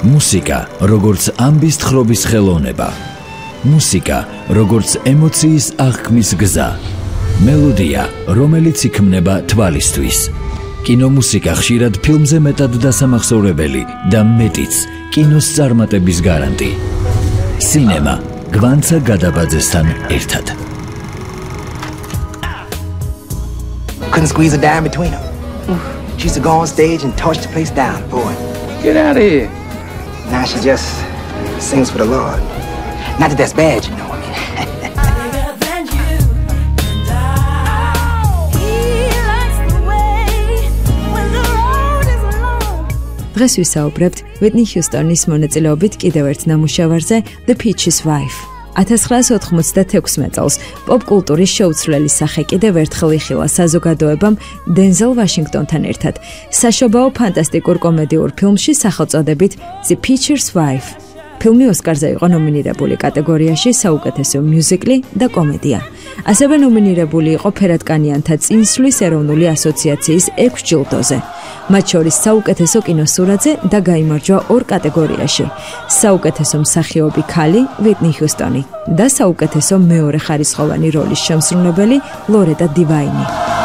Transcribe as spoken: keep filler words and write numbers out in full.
მუსიკა, როგორც ამბის თხრობის ხელოვნება. მუსიკა, როგორც ემოციის აღქმის გზა. მელოდია, რომელიც იქმნება თვალისთვის. კინომუსიკა ხშირად ფილმზე მეტად დასამახსოვრებელი და მეტიც კინოს წარმატების გარანტი. სინემა, გვანცა გადაბაძესთან ერთად. Couldn't squeeze a dime between them. She used to go on stage and torch the place down, boy. Get out of here. Now she just sings for the Lord. Not that that's bad, you know. დღეს ვისაუბრებთ ვიტნი ჰიუსტონის მონაწილეობით კიდევ ერთ ნამუშევარზე The Peach's Wife. ათას ცხრაას ოთხმოცდათექვსმეტ წელს პოპ-კულტურის შეუცვლელი სახე კიდევ ერთხელ იხილა საზოგადოებამ დენზელ ვაშინგტონთან ერთად საშობაო ფანტასტიკურ კომედიურ ფილმში სახელწოდებით The Peach's Wife. ფილმი ოსკარზე იყო ნომინირებული კატეგორიაში საუკეთესო მიუზიკლი და კომედია. ასევე ნომინირებული იყო ფერადკანიანთა წინსვლის ეროვნული ასოციაციის ექვს ჯილდოზე. მათ შორის საუკეთესო კინოსურათზე და გაიმარჯვა ორ კატეგორიაში. საუკეთესო მსახიობი ქალი ვიტნი ჰიუსტონი და საუკეთესო მეორე ხარისხოვანი როლის შემსრულებელი ლორეტა დივაინი.